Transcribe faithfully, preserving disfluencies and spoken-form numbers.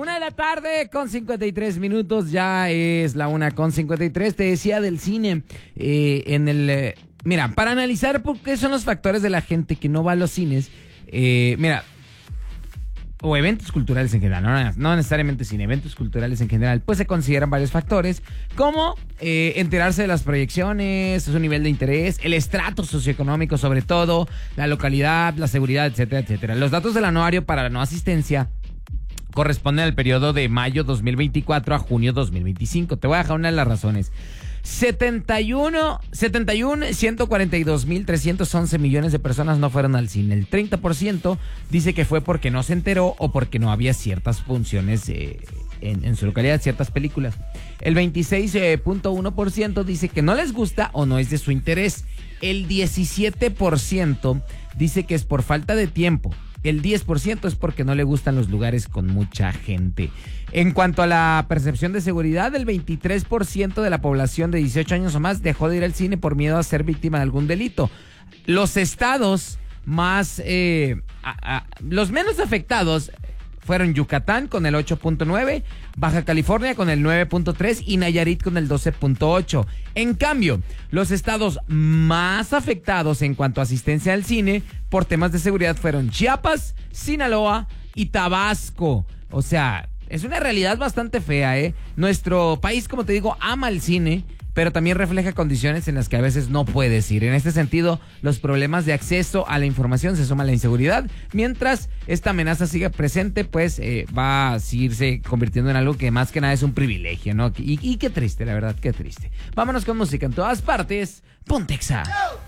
Una de la tarde con cincuenta y tres minutos, ya es la una con cincuenta y tres. Te decía del cine, eh, en el... Eh, mira, para analizar por qué son los factores de la gente que no va a los cines, eh, mira, o eventos culturales en general, no, no necesariamente cine, eventos culturales en general, pues se consideran varios factores, como eh, enterarse de las proyecciones, su nivel de interés, el estrato socioeconómico sobre todo, la localidad, la seguridad, etcétera, etcétera. Los datos del anuario para la no asistencia corresponden al periodo de mayo dos mil veinticuatro a junio dos mil veinticinco. Te voy a dejar una de las razones. setenta y uno, ciento cuarenta y dos mil trescientos once millones de personas no fueron al cine. El treinta por ciento dice que fue porque no se enteró o porque no había ciertas funciones eh, en, en su localidad, ciertas películas. El veintiséis punto uno por ciento dice que no les gusta o no es de su interés. El diecisiete por ciento dice que es por falta de tiempo. El diez por ciento es porque no le gustan los lugares con mucha gente. En cuanto a la percepción de seguridad, el veintitrés por ciento de la población de dieciocho años o más dejó de ir al cine por miedo a ser víctima de algún delito. Los estados más, eh, a, a, los menos afectados fueron Yucatán con el ocho punto nueve, Baja California con el nueve punto tres y Nayarit con el doce punto ocho. En cambio, los estados más afectados en cuanto a asistencia al cine por temas de seguridad fueron Chiapas, Sinaloa y Tabasco. O sea, es una realidad bastante fea, ¿eh? Nuestro país, como te digo, ama el cine, pero también refleja condiciones en las que a veces no puedes ir. En este sentido, los problemas de acceso a la información se suman a la inseguridad. Mientras esta amenaza siga presente, pues eh, va a seguirse convirtiendo en algo que más que nada es un privilegio, ¿no? Y, y qué triste, la verdad, qué triste. Vámonos con música en todas partes. Pontexa.